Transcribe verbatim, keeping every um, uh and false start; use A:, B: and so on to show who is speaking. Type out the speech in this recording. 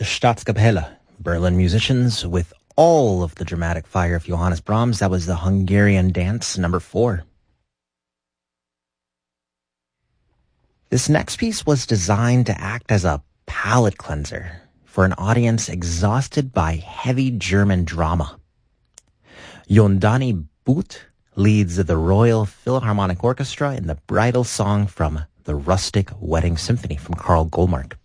A: the Staatskapelle, Berlin musicians with all of the dramatic fire of Johannes Brahms. That was the Hungarian Dance, number four. This next piece was designed to act as a palate cleanser for an audience exhausted by heavy German drama. Yondani Boot leads the Royal Philharmonic Orchestra in the bridal song from the Rustic Wedding Symphony from Karl Goldmark.